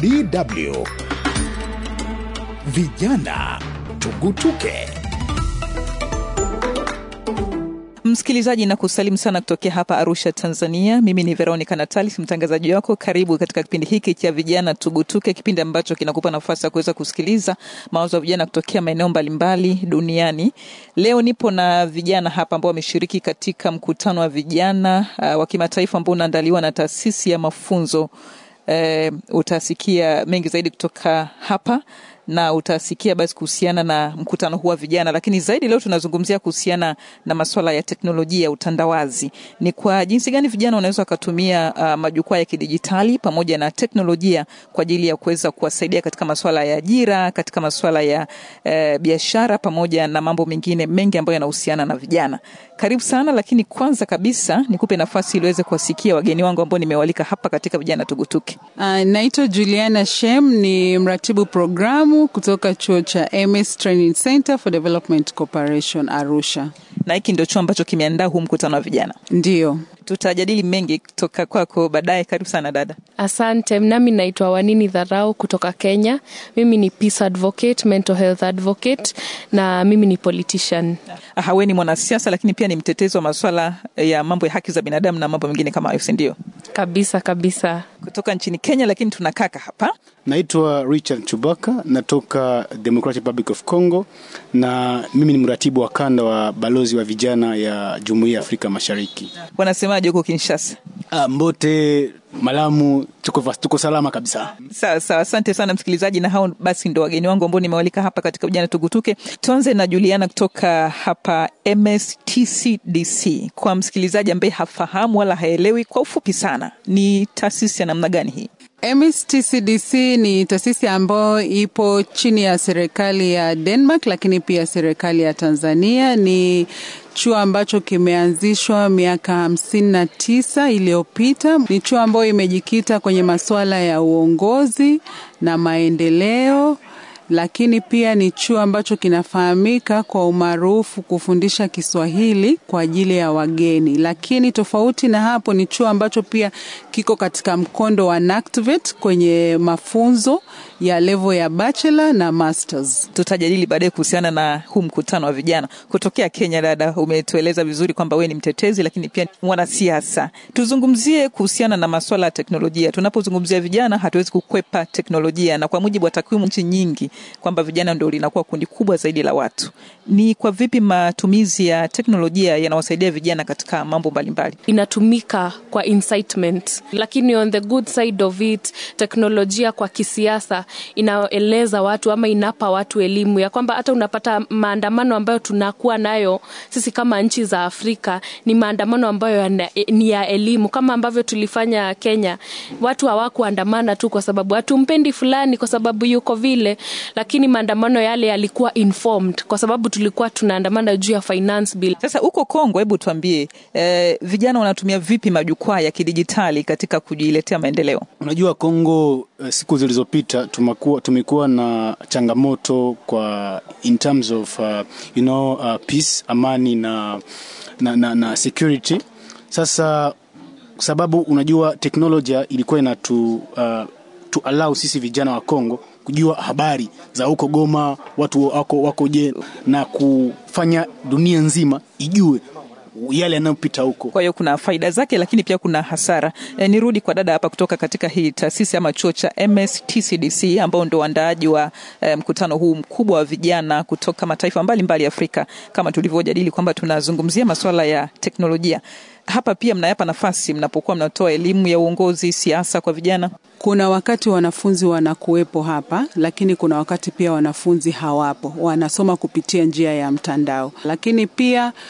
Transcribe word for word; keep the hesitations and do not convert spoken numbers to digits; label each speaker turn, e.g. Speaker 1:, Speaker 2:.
Speaker 1: D W. Vijana tugutuke.
Speaker 2: Msikilizaji, na kusalimu sana kutokea hapa Arusha, Tanzania. Mimi ni Veronica Natalis, mtangazaji wako. Karibu katika kipindi hiki cha Vijana Tugutuke, kipindi ambacho kinakupa nafasi ya kuweza kusikiliza mawazo ya vijana kutokea maeneo mbalimbali duniani. Leo nipo na vijana hapa ambao wameshiriki katika mkutano wa vijana uh, wa kimataifa ambao unaandaliwa na taasisi ya mafunzo. Uh, utasikia mengi zaidi kutoka hapa na utasikia basi kuhusiana na mkutano huu wa vijana, lakini zaidi leo tunazungumzia kuhusiana na masuala ya teknolojia, utandawazi. Ni kwa jinsi gani vijana wanaweza kutumia uh, majukwaa ya kidijitali pamoja na teknolojia kwa ajili ya kuweza kuwasaidia katika masuala ya ajira, katika masuala ya uh, biashara pamoja na mambo mengine mengi ambayo yanahusiana na vijana. Karibu sana, lakini kwanza kabisa nikupe nafasi ili uweze kuwasikia wageni wangu ambao nimewalika hapa katika Vijana Tugutuke.
Speaker 3: Uh, naitwa Juliana Shem, ni mratibu programu kutoka chuo cha M S Training Center for Development Corporation Arusha.
Speaker 2: Na hiki ndio chuo ambacho kimeandaa huu mkutano wa vijana.
Speaker 3: Ndio.
Speaker 2: Tutajadili mengi kutoka kwako baadaye. Karibu sana dada.
Speaker 4: Asante. Nami naitwa Wanini Dharau kutoka Kenya. Mimi ni peace advocate, mental health advocate, na mimi ni politician.
Speaker 2: Aha, wewe ni mwanasiasa lakini pia ni mtetezi wa masuala ya mambo ya haki za binadamu na mambo mengine kama hayo, si ndio?
Speaker 4: Kabisa kabisa.
Speaker 2: Kutoka nchini Kenya, lakini tunakaka hapa.
Speaker 5: Naitwa Richard Chubaka, natoka Democratic Republic of Congo, na mimi ni mratibu wa kanda wa balozi wa vijana ya Jumuiya ya Afrika Mashariki.
Speaker 2: Wanasemaje huko Kinshasa?
Speaker 5: Ah, Mbote, Malamu, tuko tuko salama kabisa.
Speaker 2: Sawa sawa, asante sana msikilizaji, na hao basi ndo wageni wangu ambao nimewalika hapa katika Vijana Tugutuke. Tuanze na Juliana kutoka hapa M S T C D C. Kwa msikilizaji ambaye hafahamu wala haelewi, kwa ufupi sana, ni taasisi ya namna gani hii?
Speaker 3: M S T C D C ni taasisi ambayo ipo chini ya serikali ya Denmark, lakini pia serikali ya Tanzania. Ni chuo ambacho kimeanzishwa miaka hamsini na tisa iliyopita. Ni chuo ambayo imejikita kwenye masuala ya uongozi na maendeleo, lakini pia ni chuo ambacho kinafahamika kwa umaarufu kufundisha Kiswahili kwa ajili ya wageni. Lakini tofauti na hapo, ni chuo ambacho pia kiko katika mkondo wa NACTVET kwenye mafunzo ya level ya bachelor na masters.
Speaker 2: Tutajadili baadaye kuhusiana na huu mkutano wa vijana. Kutokea Kenya, dada, umetueleza vizuri kwamba wewe ni mtetezi lakini pia mwanasiasa. Tuzungumzie kuhusiana na masuala ya teknolojia. Tunapozungumzia vijana hatuwezi kukwepa teknolojia, na kwa mujibu wa takwimu nchi nyingi kwamba vijana ndio linakuwa kundi kubwa zaidi la watu. Ni kwa vipi matumizi ya teknolojia yanawasaidia vijana katika mambo mbalimbali?
Speaker 4: Inatumika kwa incitement, lakini on the good side of it, teknolojia kwa kisiasa inaeleza watu ama inapa watu elimu ya kwamba hata unapata maandamano ambayo tunakuwa nayo sisi kama nchi za Afrika ni maandamano ambayo ni ya elimu, kama ambavyo tulifanya Kenya. Watu hawakuandamana tu kwa sababu hatumpendi fulani kwa sababu yuko vile, lakini maandamano yale yalikuwa informed kwa sababu tulikuwa tunaandamana juu ya finance bill.
Speaker 2: Sasa huko Kongo, hebu tuambie, eh, vijana wanatumia vipi majukwaa ya kidijitali katika kujiletea maendeleo?
Speaker 5: Unajua Kongo, uh, siku zilizopita tumekuwa tumekuwa na changamoto kwa in terms of uh, you know uh, peace, amani na na, na na security. Sasa sababu unajua teknolojia ilikuwa inatu uh, to allow sisi vijana wa Kongo kujua habari za huko Goma, watu wako wako je, na kufanya dunia nzima ijue yale yanayopita huko.
Speaker 2: Kwa hiyo kuna faida zake lakini pia kuna hasara. E, nirudi kwa dada hapa kutoka katika hii taasisi ama chuo cha M S T C D C ambao ndio waandaaji wa e, mkutano huu mkubwa wa vijana kutoka mataifa mbalimbali Afrika. Kama tulivyojadili kwamba tunazungumzia masuala ya teknolojia. Hapa pia mnayapa nafasi mnapokuwa mnatoa elimu ya uongozi, siasa kwa vijana?
Speaker 3: Kuna wakati wanafunzi wanakuwepo hapa, lakini kuna wakati pia wanafunzi hawapo, wanasoma kupitia njia ya mtandao. Lakini pia